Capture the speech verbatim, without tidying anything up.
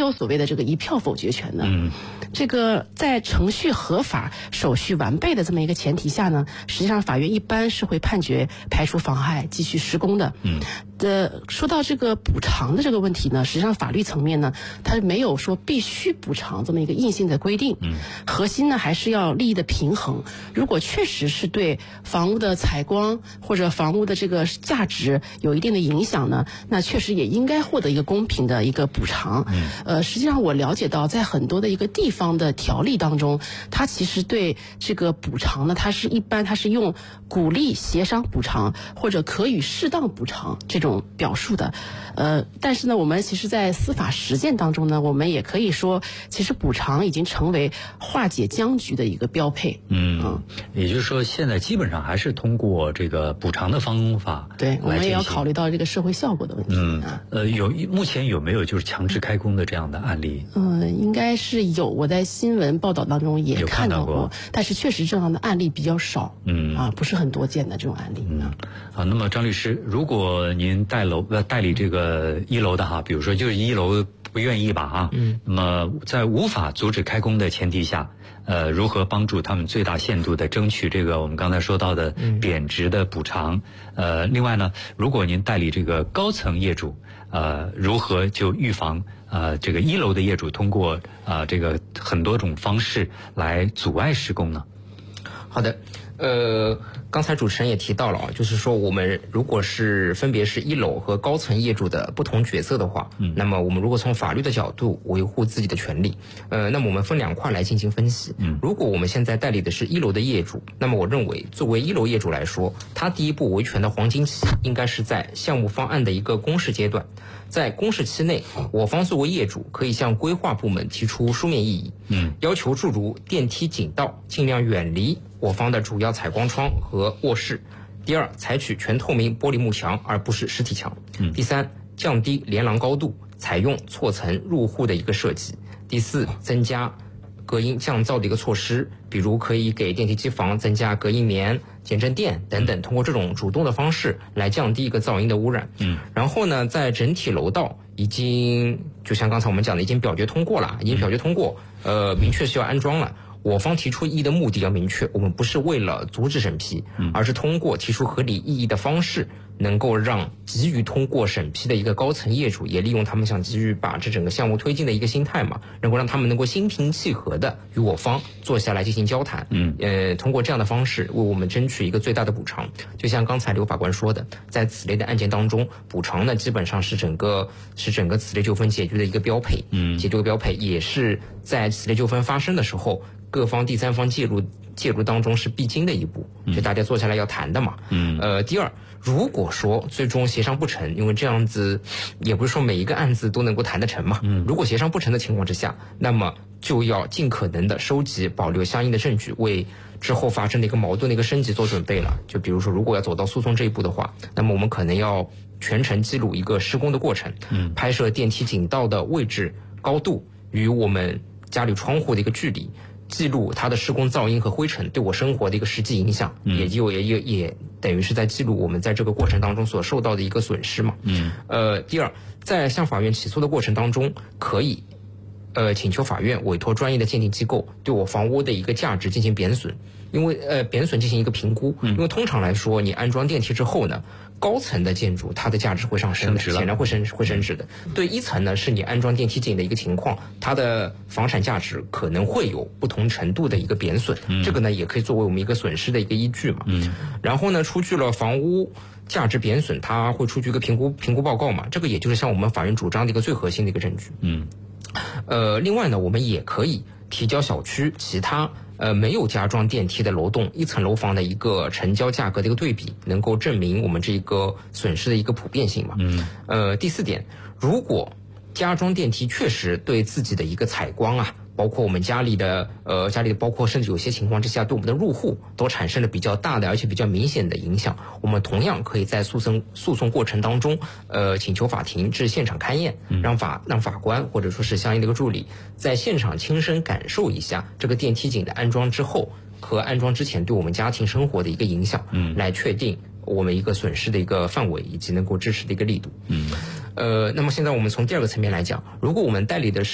有所谓的这个一票否决权呢？ 嗯， 这个在程序合法、手续完备的这么一个前提下呢，实际上法院一般是会判决排除妨害，继续施工的。 嗯， 的说到这个补偿的这个问题呢，实际上法律层面呢，它没有说必须补偿这么一个硬性的规定。 嗯， 核心呢还是要利益的平衡。如果确实是对房屋的采光或者房屋的这个价值有一定的影响呢，那确实也应该获得一个公平的一个补偿。 嗯， 呃，实际上我了解到，在很多的一个地方的条例当中，它其实对这个补偿呢，它是一般它是用鼓励协商补偿或者可予适当补偿这种表述的。呃，但是呢，我们其实在司法实践当中呢，我们也可以说，其实补偿已经成为化解僵局的一个标配。 嗯，嗯也就是说，现在基本上还是通过这个补偿的方法， 对，我们也要考虑到这个社会效果的问题。 嗯，呃，有目前有没有就是强制开工的这样的案例？ 嗯、呃，应该是有，我在新闻报道当中也看到过， 有看到过， 但是确实这样的案例比较少。 嗯， 啊，不是很多见的这种案例。 嗯，啊，那么张律师，如果您代楼呃代理这个一楼的哈，比如说就是一楼不愿意吧啊， 嗯， 那么在无法阻止开工的前提下，呃，如何帮助他们最大限度的争取这个我们刚才说到的贬值的补偿？嗯、呃，另外呢，如果您代理这个高层业主，呃，如何就预防呃这个一楼的业主通过啊、呃、这个很多种方式来阻碍施工呢？ 好的，呃，刚才主持人也提到了啊，就是说我们如果是分别是一楼和高层业主的不同角色的话，嗯，那么我们如果从法律的角度维护自己的权利，呃，那么我们分两块来进行分析。嗯，如果我们现在代理的是一楼的业主，那么我认为作为一楼业主来说，他第一步维权的黄金期应该是在项目方案的一个公示阶段。在公示期内，我方作为业主可以向规划部门提出书面异议，嗯，要求诸如电梯井道尽量远离我方的主要采光窗和卧室。第二，采取全透明玻璃幕墙而不是实体墙。嗯，第三，降低连廊高度，采用错层入户的一个设计。第四，增加隔音降噪的一个措施，比如可以给电梯机房增加隔音棉、减震垫等等，通过这种主动的方式来降低一个噪音的污染。嗯，然后呢，在整体楼道已经就像刚才我们讲的，已经表决通过了，已经表决通过，呃，明确是要安装了。我方提出异议的目的要明确，我们不是为了阻止审批，而是通过提出合理异议的方式，能够让急于通过审批的一个高层业主，也利用他们想急于把这整个项目推进的一个心态嘛，能够让他们能够心平气和的与我方坐下来进行交谈，嗯，呃，通过这样的方式为我们争取一个最大的补偿。就像刚才刘法官说的，在此类的案件当中，补偿呢基本上是整个是整个此类纠纷解决的一个标配，嗯，解决的标配，也是在此类纠纷发生的时候，各方第三方介入介入当中是必经的一步，就大家坐下来要谈的嘛。嗯，呃，第二，如果说最终协商不成，因为这样子也不是说每一个案子都能够谈得成嘛。嗯，如果协商不成的情况之下，那么就要尽可能的收集保留相应的证据，为之后发生的一个矛盾的一个升级做准备了。就比如说，如果要走到诉讼这一步的话，那么我们可能要全程记录一个施工的过程，嗯，拍摄电梯井道的位置、高度与我们家里窗户的一个距离。记录它的施工噪音和灰尘对我生活的一个实际影响，嗯、也就也也也等于是在记录我们在这个过程当中所受到的一个损失嘛。嗯。呃，第二，在向法院起诉的过程当中，可以，呃，请求法院委托专业的鉴定机构对我房屋的一个价值进行贬损，因为呃贬损进行一个评估。嗯。因为通常来说，你安装电梯之后呢，高层的建筑它的价值会上升的，显然会升会升值的。对一层呢，是你安装电梯井的一个情况，它的房产价值可能会有不同程度的一个贬损，嗯、这个呢也可以作为我们一个损失的一个依据嘛。嗯。然后呢，出具了房屋价值贬损，它会出具一个评估评估报告嘛，这个也就是像我们法院主张的一个最核心的一个证据。嗯。呃，另外呢，我们也可以提交小区其他呃没有加装电梯的楼栋一层楼房的一个成交价格的一个对比，能够证明我们这个损失的一个普遍性嘛。嗯。呃，第四点，如果加装电梯确实对自己的一个采光啊，包括我们家里的呃家里的包括甚至有些情况之下对我们的入户都产生了比较大的而且比较明显的影响，我们同样可以在诉讼诉讼过程当中呃请求法庭至现场勘验，让法让法官或者说是相应的一个助理在现场亲身感受一下这个电梯井的安装之后和安装之前对我们家庭生活的一个影响，嗯，来确定我们一个损失的一个范围以及能够支持的一个力度。嗯，呃，那么现在我们从第二个层面来讲，如果我们代理的是